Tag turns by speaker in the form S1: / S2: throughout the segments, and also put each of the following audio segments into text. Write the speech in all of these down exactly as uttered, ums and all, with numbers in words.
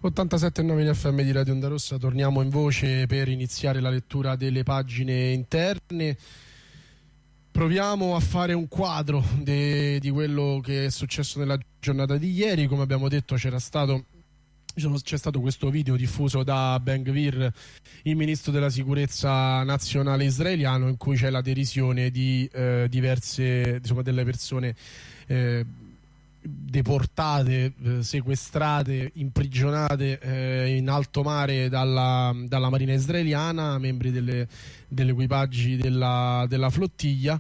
S1: ottantasette virgola nove in F M di Radio Onda Rossa, torniamo in voce per iniziare la lettura delle pagine interne. Proviamo a fare un quadro de, di quello che è successo nella giornata di ieri. Come abbiamo detto, c'era stato c'è stato questo video diffuso da Ben-Gvir, il ministro della sicurezza nazionale israeliano, in cui c'è la derisione di eh, diverse, insomma, delle persone eh, deportate, eh, sequestrate, imprigionate eh, in alto mare dalla, dalla marina israeliana, membri delle, degli equipaggi della, della flottiglia.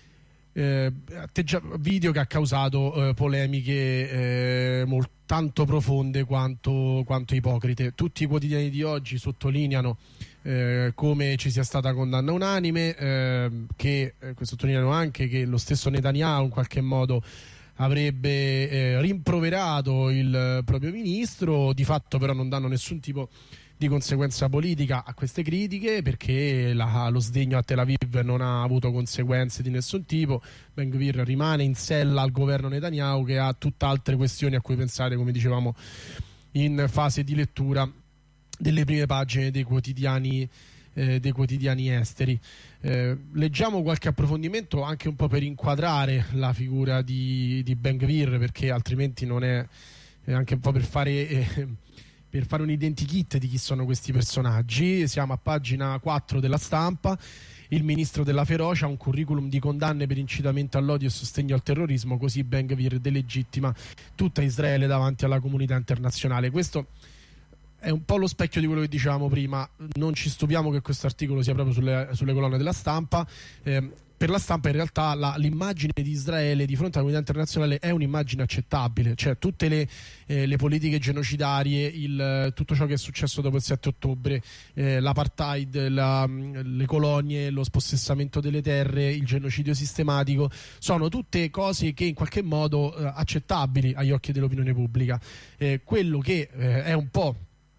S1: Eh, video che ha causato eh, polemiche eh, molto, tanto profonde quanto, quanto ipocrite. Tutti i quotidiani di oggi sottolineano eh, come ci sia stata condanna unanime, eh, che eh, sottolineano anche che lo stesso Netanyahu in qualche modo avrebbe eh, rimproverato il proprio ministro. Di fatto però non danno nessun tipo di conseguenza politica a queste critiche, perché la, lo sdegno a Tel Aviv non ha avuto conseguenze di nessun tipo. Ben-Gvir rimane in sella al governo Netanyahu, che ha tutt'altre questioni a cui pensare, come dicevamo in fase di lettura delle prime pagine dei quotidiani eh, dei quotidiani esteri. Eh, leggiamo qualche approfondimento anche un po' per inquadrare la figura di, di Ben-Gvir, perché altrimenti non è, è anche un po' per fare eh, per fare un identikit di chi sono questi personaggi. Siamo a pagina quattro della Stampa. Il ministro della ferocia, un curriculum di condanne per incitamento all'odio e sostegno al terrorismo, così Ben-Gvir delegittima tutta Israele davanti alla comunità internazionale. Questo è un po' lo specchio di quello che dicevamo prima. Non ci stupiamo che questo articolo sia proprio sulle, sulle colonne della Stampa. Eh, per la Stampa in realtà la, l'immagine di Israele di fronte alla comunità internazionale è un'immagine accettabile, cioè tutte le, eh, le politiche genocidarie, il, tutto ciò che è successo dopo il sette ottobre, eh, l'apartheid, la, le colonie, lo spossessamento delle terre, il genocidio sistematico, sono tutte cose che in qualche modo eh, accettabili agli occhi dell'opinione pubblica. Eh, quello che eh, è un po'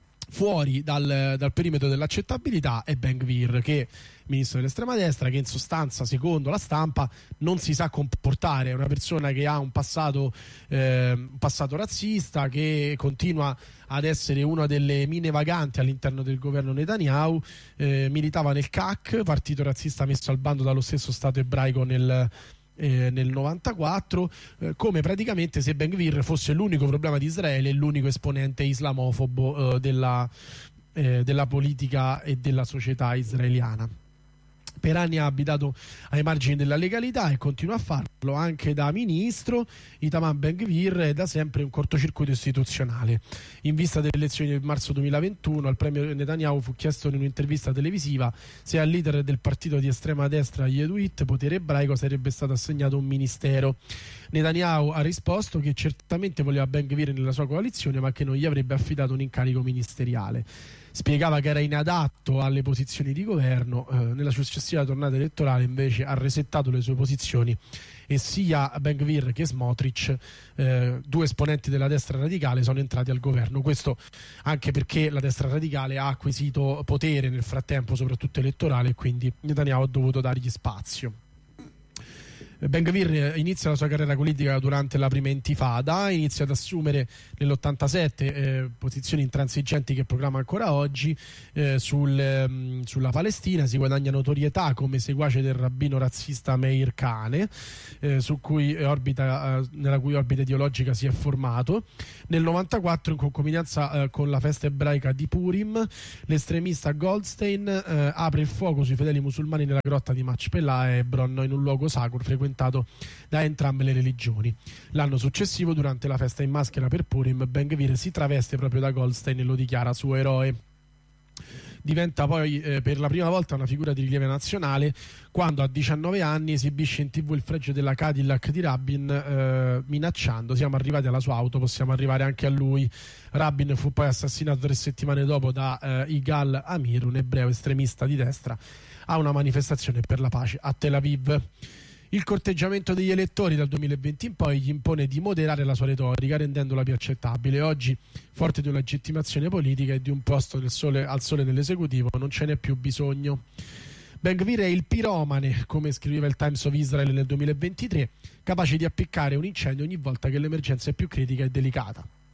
S1: fuori dal, dal perimetro dell'accettabilità è Ben-Gvir, che ministro dell'estrema destra, che in sostanza, secondo la Stampa, non si sa comportare. È una persona che ha un passato, eh, un passato razzista, che continua ad essere una delle mine vaganti all'interno del governo Netanyahu. Eh, militava nel C A C, partito razzista messo al bando dallo stesso Stato ebraico nel Eh, nel novantaquattro, eh, come praticamente se Ben-Gvir fosse l'unico problema di Israele e l'unico esponente islamofobo eh, della, eh, della politica e della società israeliana. Per anni ha abitato ai margini della legalità e continua a farlo anche da ministro. Itamar Ben-Gvir è da sempre un cortocircuito istituzionale. In vista delle elezioni del marzo duemilaventuno, al premio Netanyahu fu chiesto in un'intervista televisiva se al leader del partito di estrema destra Yeduit, potere ebraico, sarebbe stato assegnato un ministero. Netanyahu ha risposto che certamente voleva Ben-Gvir nella sua coalizione, ma che non gli avrebbe affidato un incarico ministeriale. Spiegava che era inadatto alle posizioni di governo. Eh, nella successiva tornata elettorale invece ha resettato le sue posizioni e sia Ben-Gvir che Smotrich, eh, due esponenti della destra radicale, sono entrati al governo. Questo anche perché la destra radicale ha acquisito potere nel frattempo, soprattutto elettorale, e quindi Netanyahu ha dovuto dargli spazio. Ben-Gvir inizia la sua carriera politica durante la prima intifada, inizia ad assumere nell'ottantasette eh, posizioni intransigenti che proclama ancora oggi eh, sul, eh, sulla Palestina. Si guadagna notorietà come seguace del rabbino razzista Meir Kahane, eh, su cui orbita, eh, nella cui orbita ideologica si è formato. Nel novantaquattro, in concomitanza eh, con la festa ebraica di Purim, l'estremista Goldstein eh, apre il fuoco sui fedeli musulmani nella grotta di Machpelah a Hebron, in un luogo sacro frequentato da entrambe le religioni. L'anno successivo, durante la festa in maschera per Purim, Ben-Gvir si traveste proprio da Goldstein e lo dichiara suo eroe. Diventa poi eh, per la prima volta una figura di rilievo nazionale quando a diciannove anni esibisce in tv il fregio della Cadillac di Rabin, eh, minacciando: siamo arrivati alla sua auto, possiamo arrivare anche a lui. Rabin fu poi assassinato tre settimane dopo da eh, Igal Amir, un ebreo estremista di destra, a una manifestazione per la pace a Tel Aviv. Il corteggiamento degli elettori dal duemilaventi in poi gli impone di moderare la sua retorica, rendendola più accettabile. Oggi, forte di una legittimazione politica e di un posto del sole, al sole nell'esecutivo, non ce n'è più bisogno. Ben-Gvir è il piromane, come scriveva il Times of Israel nel duemilaventitré, capace di appiccare un incendio ogni volta che l'emergenza è più critica e delicata.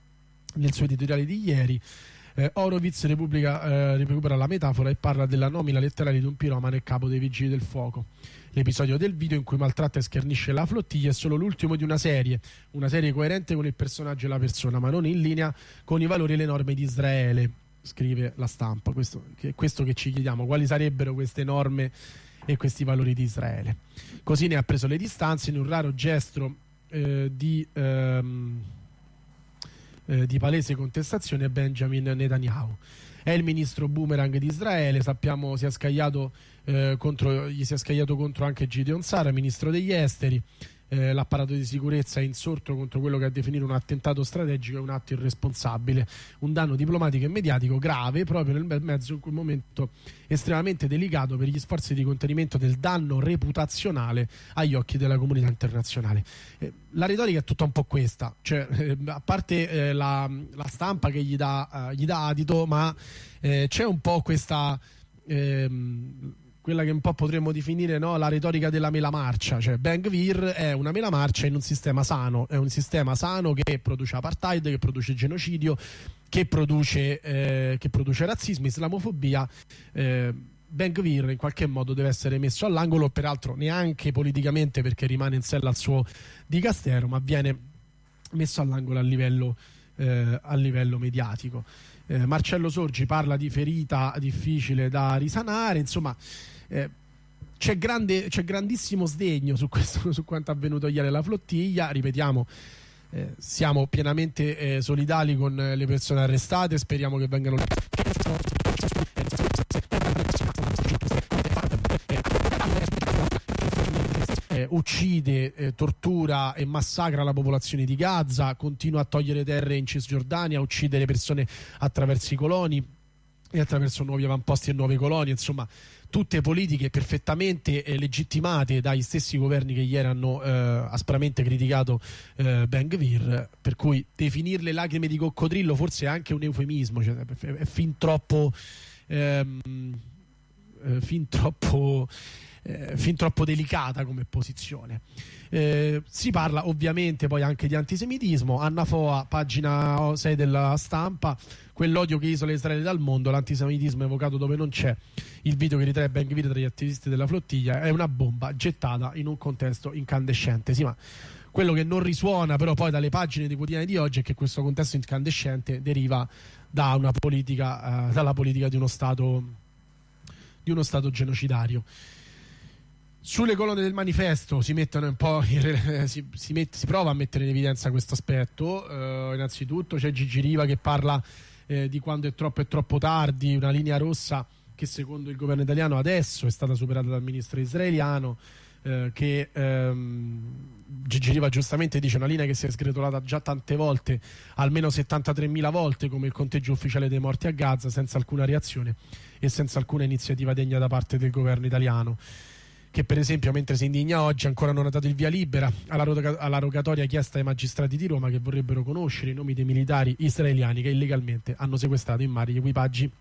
S1: nel suo editoriale di ieri. eh, Horowitz Repubblica, eh, recupera la metafora e parla della nomina letteraria di un piromane e capo dei vigili del fuoco. L'episodio del video in cui maltratta e schernisce la flottiglia è solo l'ultimo di una serie, una serie coerente con il personaggio e la persona, ma non in linea con i valori e le norme di Israele, scrive La Stampa. Questo che, questo che ci chiediamo, quali sarebbero queste norme e questi valori di Israele. Così ne ha preso le distanze in un raro gesto eh, di, ehm, eh, di palese contestazione a Benjamin Netanyahu. È il ministro boomerang di Israele, sappiamo si è scagliato, eh, contro, gli si è scagliato contro anche Gideon Sara, ministro degli esteri. Eh, l'apparato di sicurezza è insorto contro quello che ha definito un attentato strategico e un atto irresponsabile, un danno diplomatico e mediatico grave proprio nel bel mezzo in quel momento estremamente delicato per gli sforzi di contenimento del danno reputazionale agli occhi della comunità internazionale. Eh, la retorica è tutta un po' questa, cioè, eh, a parte eh, la, la stampa che gli dà, uh, gli dà adito, ma eh, c'è un po' questa... Ehm, quella che un po' potremmo definire, no, la retorica della mela marcia, cioè Ben Gvir è una mela marcia in un sistema sano, è un sistema sano che produce apartheid, che produce genocidio, che produce, eh, che produce razzismo, islamofobia. eh, Ben Gvir in qualche modo deve essere messo all'angolo, peraltro neanche politicamente perché rimane in sella al suo dicastero, ma viene messo all'angolo a livello, eh, a livello mediatico. Eh, Marcello Sorgi parla di ferita difficile da risanare, insomma eh, c'è, grande, c'è grandissimo sdegno su, questo, su quanto avvenuto ieri alla flottiglia. Ripetiamo, eh, siamo pienamente eh, solidali con le persone arrestate, speriamo che vengano eh, uccide, eh, tortura e massacra la popolazione di Gaza, continua a togliere terre in Cisgiordania, a uccidere persone attraverso i coloni e attraverso nuovi avamposti e nuove colonie, insomma tutte politiche perfettamente eh, legittimate dagli stessi governi che ieri hanno eh, aspramente criticato eh, Ben Gvir, per cui definirle lacrime di coccodrillo forse è anche un eufemismo, cioè, è fin troppo ehm, eh, fin troppo eh, fin troppo delicata come posizione. Eh, si parla ovviamente poi anche di antisemitismo. Anna Foa, pagina sei della Stampa: quell'odio che isola Israele dal mondo, l'antisemitismo evocato dove non c'è. Il video che ritrae Ben Gvir tra gli attivisti della flottiglia è una bomba gettata in un contesto incandescente. Sì, ma quello che non risuona però poi dalle pagine dei quotidiani di oggi è che questo contesto incandescente deriva da una politica, eh, dalla politica di uno stato di uno stato genocidario. Sulle colonne del manifesto si mettono un po' in, si, si, mette, si prova a mettere in evidenza questo aspetto. Uh, innanzitutto c'è Gigi Riva che parla eh, di quando è troppo e troppo tardi, una linea rossa che secondo il governo italiano adesso è stata superata dal ministro israeliano, eh, che ehm, Gigi Riva giustamente dice una linea che si è sgretolata già tante volte, almeno settantatremila volte, come il conteggio ufficiale dei morti a Gaza, senza alcuna reazione e senza alcuna iniziativa degna da parte del governo italiano, che per esempio mentre si indigna oggi ancora non ha dato il via libera alla, roga- alla rogatoria chiesta ai magistrati di Roma che vorrebbero conoscere i nomi dei militari israeliani che illegalmente hanno sequestrato in mare gli equipaggi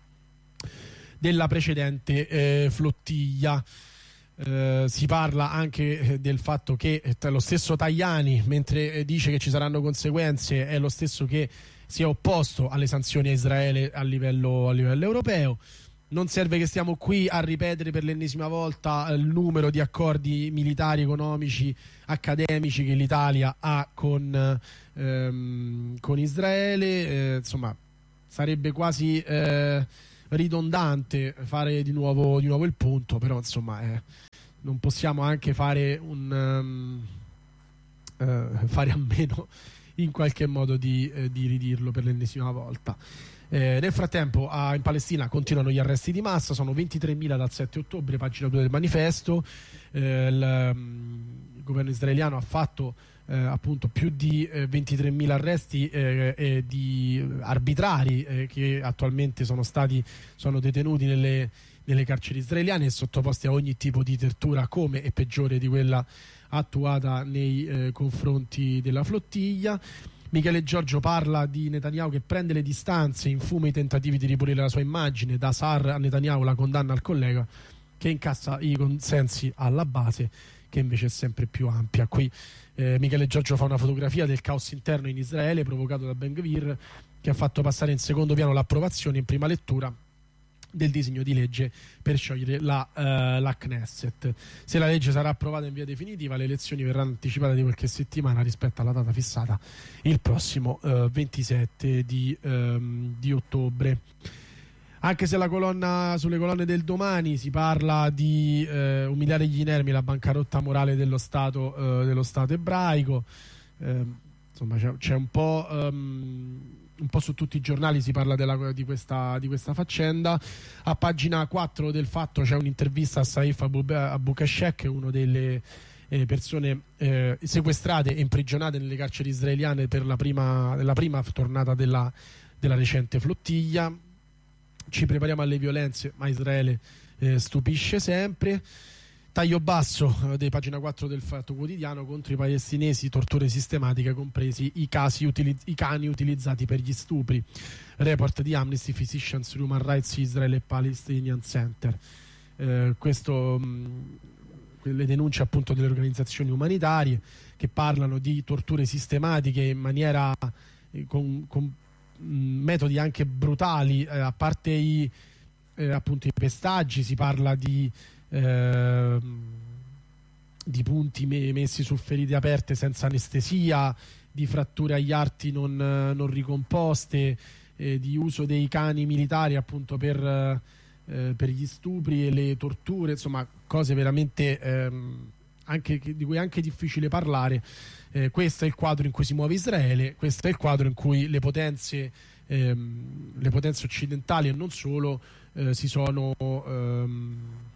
S1: della precedente eh, flottiglia. Eh, si parla anche eh, del fatto che eh, lo stesso Tajani, mentre eh, dice che ci saranno conseguenze, è lo stesso che si è opposto alle sanzioni a Israele a livello, a livello europeo. Non serve che stiamo qui a ripetere per l'ennesima volta il numero di accordi militari, economici, accademici che l'Italia ha con, ehm, con Israele. Eh, insomma, sarebbe quasi eh, ridondante fare di nuovo, di nuovo il punto, però insomma eh, non possiamo anche fare un um, eh, fare a meno in qualche modo di, eh, di ridirlo per l'ennesima volta. Eh, nel frattempo a, in Palestina continuano gli arresti di massa, sono ventitremila dal sette ottobre, pagina due del manifesto. Eh, il, um, il governo israeliano ha fatto eh, appunto più di eh, ventitremila arresti eh, eh, di arbitrari eh, che attualmente sono stati sono detenuti nelle, nelle carceri israeliane e sottoposti a ogni tipo di tortura, come e peggiore di quella attuata nei eh, confronti della flottiglia. Michele Giorgio parla di Netanyahu che prende le distanze, infuma i tentativi di ripulire la sua immagine, da Sar a Netanyahu la condanna al collega che incassa i consensi alla base, che invece è sempre più ampia. Qui eh, Michele Giorgio fa una fotografia del caos interno in Israele provocato da Ben Gvir, che ha fatto passare in secondo piano l'approvazione in prima lettura del disegno di legge per sciogliere la, uh, la Knesset. Se la legge sarà approvata in via definitiva, le elezioni verranno anticipate di qualche settimana rispetto alla data fissata il prossimo uh, ventisette di, um, di ottobre. Anche se la colonna, sulle colonne del Domani si parla di uh, umiliare gli inermi, la bancarotta morale dello Stato, uh, dello Stato ebraico, uh, insomma c'è, c'è un po' um, un po' su tutti i giornali si parla della, di, questa, di questa faccenda. A pagina quattro del Fatto c'è un'intervista a Saif Abu Kashek, uno delle eh, persone eh, sequestrate e imprigionate nelle carceri israeliane per la prima, la prima tornata della, della recente flottiglia. Ci prepariamo alle violenze, ma Israele eh, stupisce sempre. Taglio basso eh, di pagina quattro del Fatto Quotidiano: contro i palestinesi, torture sistematiche, compresi i, casi utilizz- i cani utilizzati per gli stupri. Report di Amnesty, Physicians, Human Rights Israel e Palestinian Center. Eh, questo, mh, le denunce appunto delle organizzazioni umanitarie che parlano di torture sistematiche in maniera eh, con, con mh, metodi anche brutali, eh, a parte i, eh, appunto i pestaggi, si parla di Eh, di punti me- messi su ferite aperte senza anestesia, di fratture agli arti non, non ricomposte, eh, di uso dei cani militari appunto per, eh, per gli stupri e le torture, insomma cose veramente ehm, anche, di cui è anche difficile parlare. Eh, questo è il quadro in cui si muove Israele, questo è il quadro in cui le potenze, ehm, le potenze occidentali e non solo eh, si sono ehm,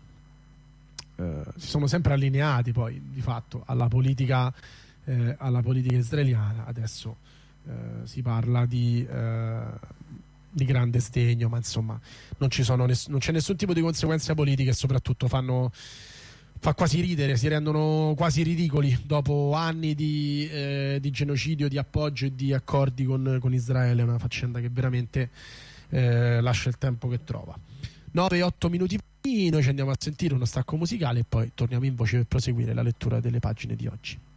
S1: Uh, si sono sempre allineati poi di fatto alla politica, eh, alla politica israeliana. Adesso uh, si parla di, uh, di grande sdegno, ma insomma non, ci sono ness- non c'è nessun tipo di conseguenza politica e soprattutto fanno, fa quasi ridere, si rendono quasi ridicoli dopo anni di, eh, di genocidio, di appoggio e di accordi con, con Israele. È una faccenda che veramente eh, lascia il tempo che trova. nove otto minuti. Noi ci andiamo a sentire uno stacco musicale e poi torniamo in voce per proseguire la lettura delle pagine di oggi.